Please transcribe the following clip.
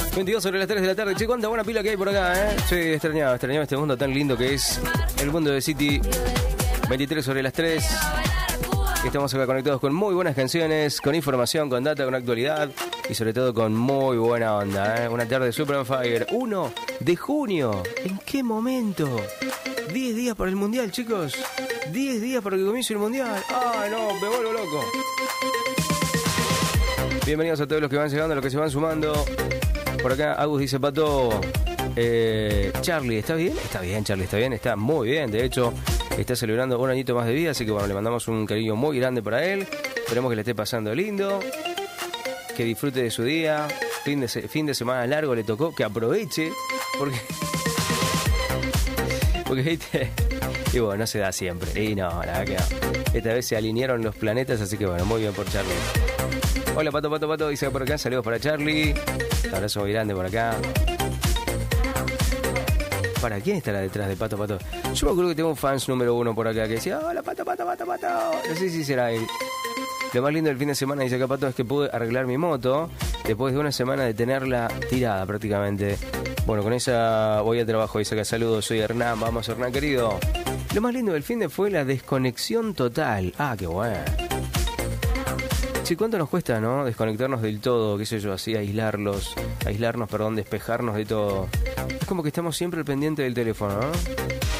22 sobre las 3 de la tarde. Che, cuánta buena pila que hay por acá, ¿eh? Sí, extrañaba este mundo tan lindo que es el mundo de City. 23 sobre las 3. Estamos acá conectados con muy buenas canciones, con información, con data, con actualidad y sobre todo con muy buena onda, ¿eh? Una tarde super on fire. 1 de junio. ¿En qué momento? 10 días para el mundial, chicos. 10 días para que comience el mundial. ¡Ah, no! Me vuelvo loco. Bienvenidos a todos los que van llegando, los que se van sumando. Por acá Agus dice, Pato, Charlie, ¿está bien? Está bien, Charlie, está bien, está muy bien. De hecho, está celebrando un añito más de vida, así que bueno, le mandamos un cariño muy grande para él. Esperemos que le esté pasando lindo, que disfrute de su día. Fin de semana largo le tocó, que aproveche, porque ¿viste? Y bueno, no se da siempre. Y no, la verdad que no. Esta vez se alinearon los planetas, así que bueno, muy bien por Charlie. Hola, Pato, dice por acá, saludos para Charlie. Un abrazo muy grande por acá. ¿Para quién estará detrás de Pato? Yo me acuerdo que tengo un fans número 1 por acá que decía, hola, Pato. No sé si será él. Lo más lindo del fin de semana, dice acá Pato, es que pude arreglar mi moto después de una semana de tenerla tirada prácticamente. Bueno, con esa voy a trabajo, dice acá, saludos, soy Hernán. Vamos, Hernán, querido. Lo más lindo del fin de fue la desconexión total. Ah, qué bueno. Sí, ¿cuánto nos cuesta, no? Desconectarnos del todo, qué sé yo, así, despejarnos de todo. Es como que estamos siempre al pendiente del teléfono, ¿no?